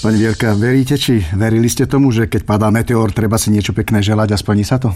Pani Vierka, veríte, či verili ste tomu, že keď padá meteor, treba si niečo pekné želať a splní sa to?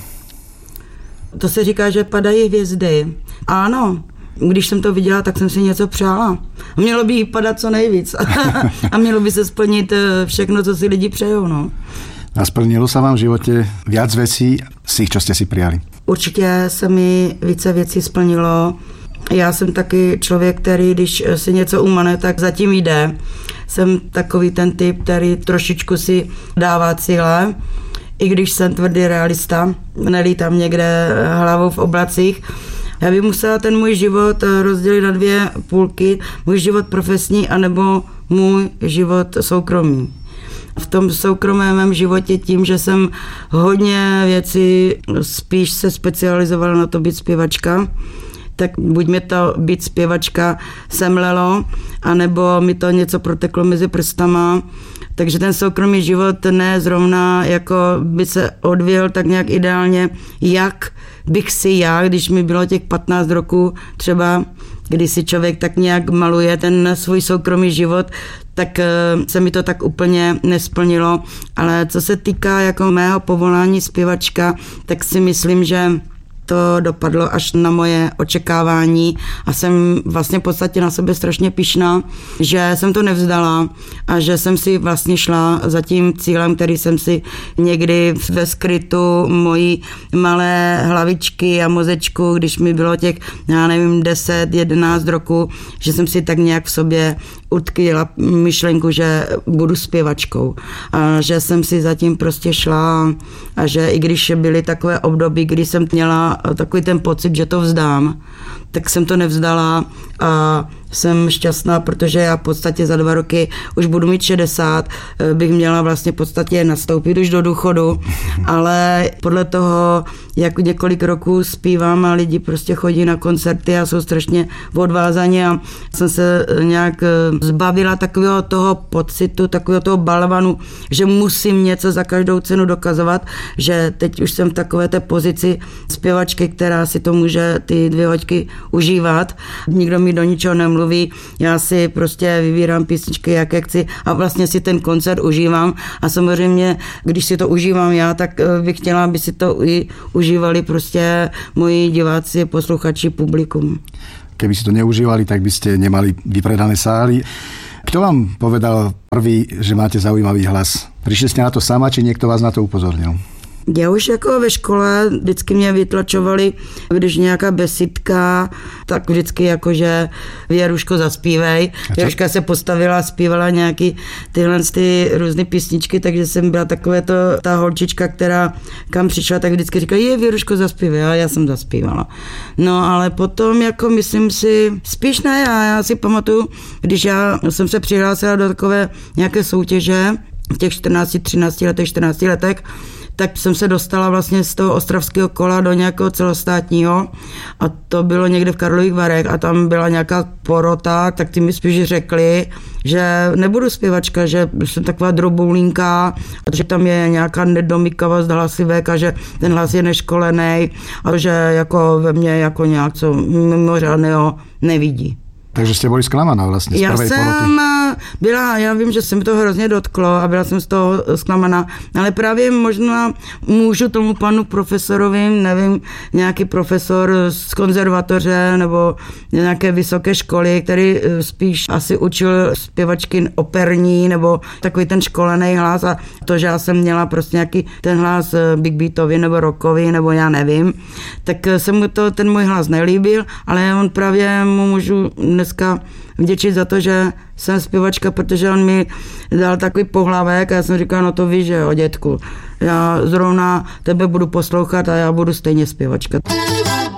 To se říká, že padají hvězdy. Ano, když jsem to viděla, tak jsem si něco přála. Mělo by jí padat co nejvíc. A mělo by se splnit všechno, co si lidi přejou. No. A splnilo sa vám v živote viac vecí z tých, čo ste si prijali? Určitě se mi více věcí splnilo. Já jsem taky člověk, který, když si něco umane, tak zatím jde. Jsem takový ten typ, který trošičku si dává cíle. I když jsem tvrdý realista, nelítám někde hlavou v oblacích. Já bych musela ten můj život rozdělit na dvě půlky. Můj život profesní anebo můj život soukromý. V tom soukromém mém životě tím, že jsem hodně věcí spíš se specializovala na to být zpěvačka, tak buď mi to být zpěvačka semlelo, anebo mi to něco proteklo mezi prstama. Takže ten soukromý život ne zrovna jako by se odvíjel tak nějak ideálně, jak bych si já, když mi bylo těch 15 roků třeba, kdy si člověk tak nějak maluje ten svůj soukromý život, tak se mi to tak úplně nesplnilo. Ale co se týká jako mého povolání zpěvačka, tak si myslím, že to dopadlo až na moje očekávání a jsem vlastně v podstatě na sebe strašně pyšná, že jsem to nevzdala a že jsem si vlastně šla za tím cílem, který jsem si někdy ve skrytu mojí malé hlavičky a mozečku, když mi bylo těch, já nevím, 10, 11 roku, že jsem si tak nějak v sobě utkvěla myšlenku, že budu zpěvačkou a že jsem si zatím prostě šla a že i když byly takové období, kdy jsem měla takový ten pocit, že to vzdám, tak jsem to nevzdala a jsem šťastná, protože já v podstatě za 2 roky už budu mít 60, bych měla vlastně v podstatě nastoupit už do důchodu, ale podle toho, jak několik roků zpívám a lidi prostě chodí na koncerty a jsou strašně odvázaní a jsem se nějak zbavila takového toho pocitu, takového toho balvanu, že musím něco za každou cenu dokazovat, že teď už jsem v takové té pozici zpěvačky, která si to může ty 2 hoďky užívat. Nikdo mi do ničeho nemluví, já si prostě vybírám písničky, jaké chci a vlastně si ten koncert užívám a samozřejmě, když si to užívám já, tak bych chtěla, aby si to i užívali prostě moji diváci, posluchači, publikum. Keby si to neužívali, tak by ste nemali vypredané sály. Kto vám povedal prvý, že máte zaujímavý hlas? Prišli ste na to sama, či niekto vás na to upozornil? Já už jako ve škole vždycky mě vytlačovali, když nějaká besidka, tak vždycky jakože Věruško zaspívej. Věruška se postavila a zpívala nějaký tyhle různé písničky, takže jsem byla takové to, ta holčička, která kam přišla, tak vždycky říkala, Věruško zaspívej, a já jsem zaspívala. No ale potom jako myslím si, spíš ne, já si pamatuju, když já jsem se přihlásila do takové nějaké soutěže v těch 14 letech, tak jsem se dostala vlastně z toho ostravského kola do nějakého celostátního a to bylo někde v Karlových Varech a tam byla nějaká porota, tak ty mi spíš řekli, že nebudu zpěvačka, že jsem taková droboulinka a že tam je nějaká nedomykavost hlasivek a že ten hlas je neškolený a že jako ve mně jako nějak co mimořádného nevidí. Takže jste byli zklamaná vlastně z prvej poroty. Já vím, že se mi to hrozně dotklo a byla jsem z toho zklamaná, ale právě možná můžu tomu panu profesorovi, nevím, nějaký profesor z konzervatoře nebo nějaké vysoké školy, který spíš asi učil zpěvačky operní nebo takový ten školený hlas a to, že já jsem měla prostě nějaký ten hlas big beatový nebo rockový nebo já nevím, tak se mu to ten můj hlas nelíbil, ale on právě mu můžu dneska vděčit za to, že jsem zpěvačka, protože on mi dal takový pohlavek a já jsem říkala, no to víš, že jo, dětku, já zrovna tebe budu poslouchat a já budu stejně zpěvačka.